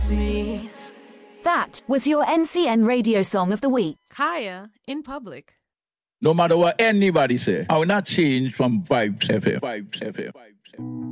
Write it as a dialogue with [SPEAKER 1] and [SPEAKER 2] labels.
[SPEAKER 1] That was your NCN radio song of the week.
[SPEAKER 2] Kaya in public.
[SPEAKER 3] No matter what anybody say, I will not change from Vibes FM. Vibes FM.